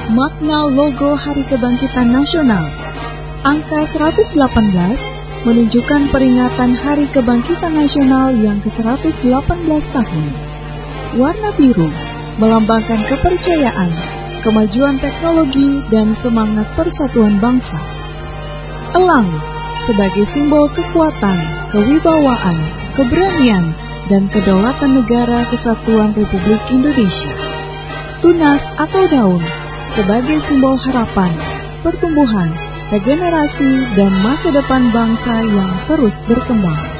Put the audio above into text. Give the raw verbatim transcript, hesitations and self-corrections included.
Makna logo Hari Kebangkitan Nasional. Angka seratus delapan belas menunjukkan peringatan Hari Kebangkitan Nasional yang ke seratus delapan belas tahun. Warna biru melambangkan kepercayaan, kemajuan teknologi, dan semangat persatuan bangsa. Elang sebagai simbol kekuatan, kewibawaan, keberanian, dan kedaulatan negara kesatuan Republik Indonesia. Tunas atau daun sebagai simbol harapan, pertumbuhan, regenerasi, dan masa depan bangsa yang terus berkembang.